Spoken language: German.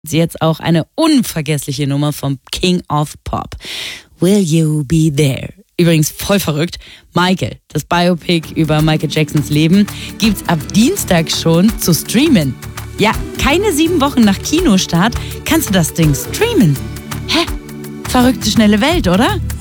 Jetzt auch eine unvergessliche Nummer vom King of Pop. Will You Be There? Übrigens voll verrückt. Michael, das Biopic über Michael Jacksons Leben, gibt's ab Dienstag schon zu streamen. Ja, keine 7 Wochen nach Kinostart kannst du das Ding streamen. Hä? Verrückte schnelle Welt, oder?